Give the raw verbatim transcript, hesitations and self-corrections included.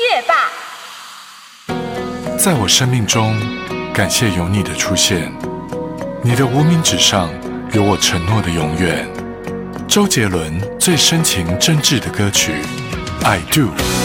乐吧。 在我生命中，感谢有你的出现，你的无名指上有我承诺的永远。周杰伦最深情真挚的歌曲《I Do》。